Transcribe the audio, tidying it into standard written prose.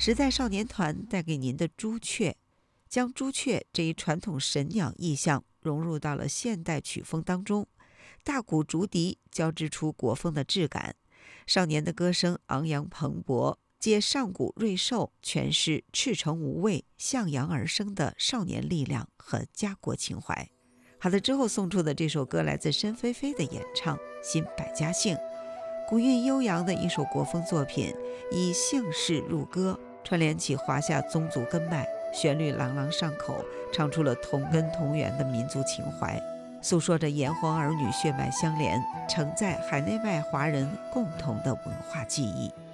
时代少年团带给您的朱雀，将朱雀这一传统神鸟意象融入到了现代曲风当中，大鼓竹笛交织出国风的质感，少年的歌声昂扬蓬勃，借上古瑞兽诠释赤诚无畏、向阳而生的少年力量和家国情怀。好的，之后送出的这首歌来自申菲菲的演唱《新百家姓》，古韵悠扬的一首国风作品，以姓氏入歌，串联起华夏宗族根脉，旋律朗朗上口，唱出了同根同源的民族情怀，诉说着炎黄儿女血脉相连，承载海内外华人共同的文化记忆。